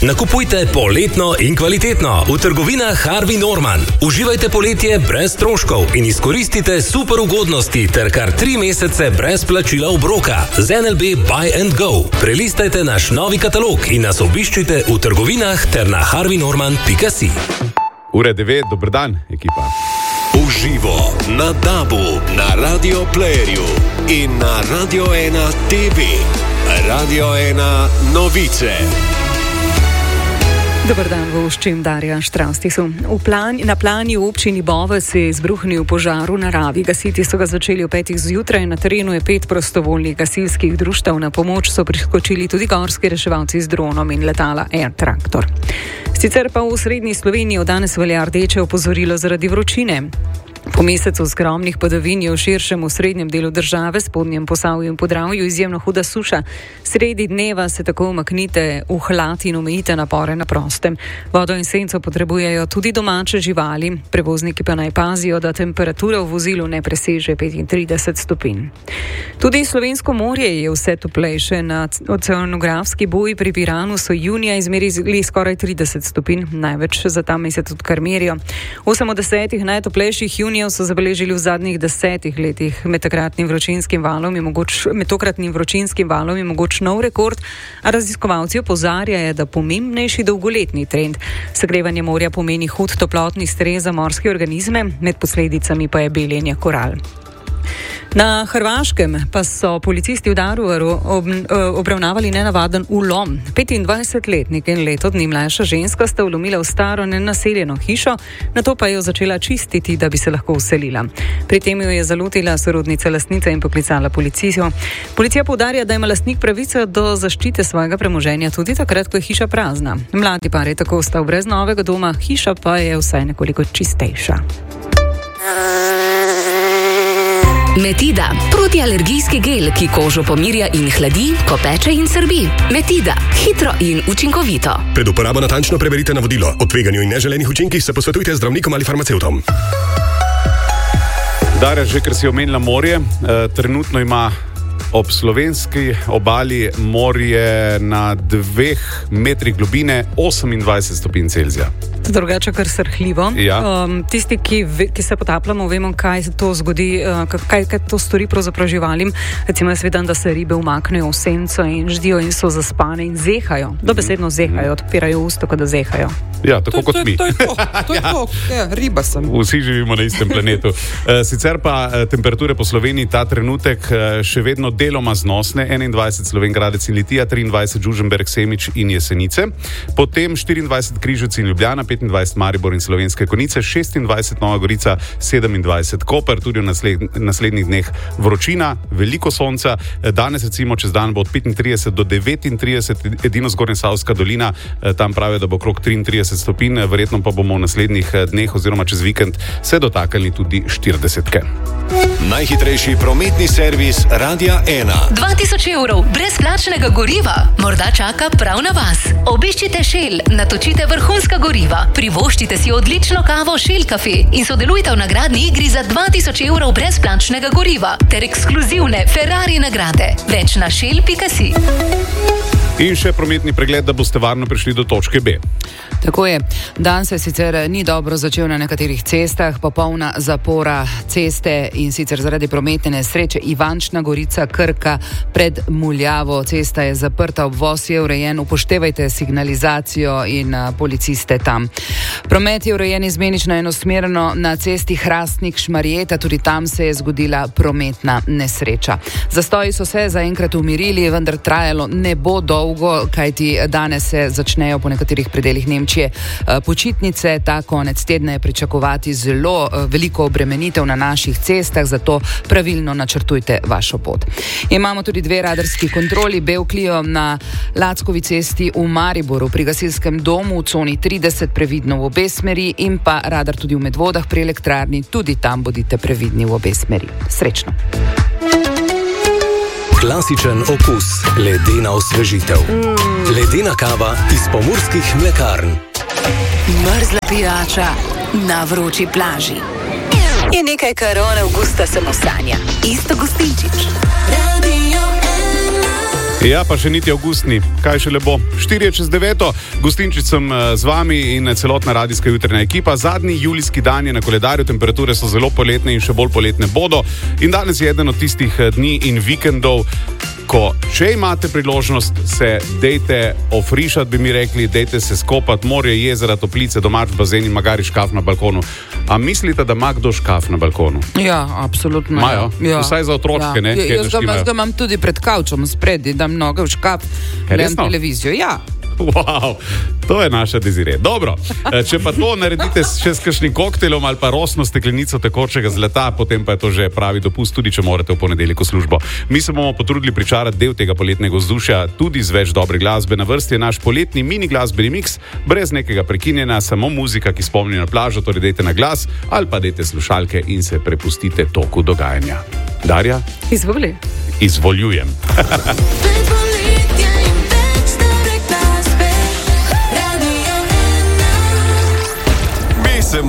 Nakupujte poletno in kvalitetno v trgovinah Harvey Norman. Uživajte poletje brez stroškov in izkoristite super ugodnosti ter kar 3 mesece brez plačila obroka z NLB Buy and Go. Prelistajte naš novi katalog in nas obiščite v trgovinah ter na harveynorman.si. Ure 9, dober dan, ekipa. Uživo na DAB-u, na Radio Playerju in na Radio 1 TV. Radio 1 novice. Dobar dan, voščim Darja Štrastisu. Na plani v občini Bovec se je izbruhnil požar v naravi. Gasiti so ga začeli ob 5 zjutraj. Na terenu je 5 prostovoljnih gasilskih društev. Na pomoč so priskočili tudi gorski reševalci z dronom in letala Air Traktor. Sicer pa v srednji Sloveniji od danes velja rdeče opozorilo zaradi vročine. Po mesecu skromnih padavin je v širšem v srednjem delu države, spodnjem Posavju in Podravju, izjemno huda suša. Sredi dneva se tako umaknite v hlad in omejite napore na prostem. Vodo in senco potrebujejo tudi domače živali, prevozniki pa naj pazijo, da temperatura v vozilu ne preseže 35 stopinj. Tudi slovensko morje je vse toplejše. Na oceanografski boji pri Piranu so junija izmerili skoraj 30 stopinj, največ za ta mesec odkar merijo. 8 od 10 najtoplejših junijev so zabeležili v zadnjih 10 letih. Med tokratnim vročinskim valom je mogoč nov rekord, a raziskovalci opozarjajo, da pomembnejši dolgoletni trend. Segrevanje morja pomeni hud toplotni stres za morske organizme, med posledicami pa je beljenje koral. Na Hrvaškem pa so policisti v Daruvaru obravnavali nenavaden vlom. 25-letnik in leto dni mlajša ženska sta vlomila v staro nenaseljeno hišo, nato pa jo začela čistiti, da bi se lahko vselila. Pri tem jo je zalotila sorodnica lastnice in poklicala policijo. Policija poudarja, da ima lastnik pravico do zaščite svojega premoženja tudi takrat, ko je hiša prazna. Mladi par je tako ostal brez novega doma, hiša pa je vsaj nekoliko čistejša. Metida, protialergijski gel, ki kožo pomirja in hladi, ko peče in srbi. Metida, hitro in učinkovito. Pred uporabo natančno preberite navodilo. O tveganju in neželenih učinkih se posvetujte z zdravnikom ali farmacevtom. Darja, že ker si omenila morje, trenutno ima ob slovenski obali morje na 2 metrih globine 28 stopinj Celzija. Drugače kar srhljivo. Ja. Tisti, ki se potapljamo, vemo, kaj se to zgodi, kaj to stori pravzaprav živalim. Recimo, jaz vidim, da se ribe umaknejo v senco in ždijo in so zaspane in zehajo. Dobesedno zehajo, odpirajo usta, kot da zehajo. Ja, tako kot mi. To je to. Ja, riba sem. Vsi živimo na istem planetu. Sicer pa temperature po Sloveniji ta trenutek še vedno deloma znosne. 21 Slovenj-Gradec in Litija, 23 Žužemberk, Semič in Jesenice. Potem 24 Križevci in Ljubljana, 25 Maribor in Slovenske Konjice, 26 Nova Gorica, 27 Koper, tudi v naslednjih dneh vročina, veliko sonca. Danes recimo čez dan bo od 35 do 39, edino Zgornjesavska dolina, tam pravijo, da bo okrog 33 stopinj, verjetno pa bomo v naslednjih dneh oziroma čez vikend se dotaknili tudi 40-ke. Najhitrejši prometni servis Radia 1. 2000 evrov brezplačnega goriva morda čaka prav na vas. Obiščite Shell, natočite vrhunska goriva, privoščite si odlično kavo Shell Cafe in sodelujte v nagradni igri za 2000 evrov brezplačnega goriva ter ekskluzivne Ferrari nagrade. Več na shell.si. In še prometni pregled, da boste varno prišli do točke B. Tako je. Dan se sicer ni dobro začel na nekaterih cestah, popolna zapora ceste in sicer zaradi prometne nesreče Ivančna Gorica, Krka pred Muljavo. Cesta je zaprta, obvoz je urejen, upoštevajte signalizacijo in policiste tam. Promet je urejen izmenično enosmerno na cesti Hrastnik-Šmarjeta, tudi tam se je zgodila prometna nesreča. Zastoji so se zaenkrat umirili, vendar trajalo ne bo dolgo, kajti danes se začnejo po nekaterih predelih Nemčije počitnice. Ta konec tedna je pričakovati zelo veliko obremenitev na naših cestah, zato pravilno načrtujte vašo pot. Imamo tudi 2 radarski kontroli, Bevklio na Lackovi cesti v Mariboru, pri gasilskem domu v coni 30 previdno v obe smeri in pa radar tudi v Medvodah pri elektrarni, tudi tam bodite previdni v obe smeri. Srečno! Klasičen okus, ledena osvežitev. Ledena kava iz pomurskih mlekarn. Mrzla pijača na vroči plaži. Je nekaj, kar od avgusta samo sanja. Isto Gostinčič. Ja, pa še niti avgustni, kaj še lepo. 4:09, gostinčič sem z vami in celotna radijska jutranja ekipa. Zadnji julijski dan je na koledarju, temperature so zelo poletne in še bolj poletne bodo. In danes je eden od tistih dni in vikendov, ko, če imate priložnost, se dejte ofrišati, bi mi rekli, dejte se skopati, morje, jezera, toplice, domač bazen in magari škaf na balkonu. A mislite, da ima kdo škaf na balkonu? Ja, absolutno. Majo? Ja. Vsaj za otročke, ne? Jaz ga imam tudi pred kavčom spredi, dam noge v škaf, gledam televizijo. Ja. Wow, to je naša Desiree. Dobro, če pa to naredite še s kakšnim koktelom ali pa rosno steklenico tekočega zlata, potem pa je to že pravi dopust, tudi če morate v ponedeljek v službo. Mi se bomo potrudili pričarati del tega poletnega vzdušja tudi z več dobre glasbe. Na vrsti je naš poletni mini glasbeni miks, brez nekega prekinjena, samo muzika, ki spomni na plažo, torej dejte na glas ali pa dejte slušalke in se prepustite toku dogajanja. Darja? Izvoli. Izvoljujem.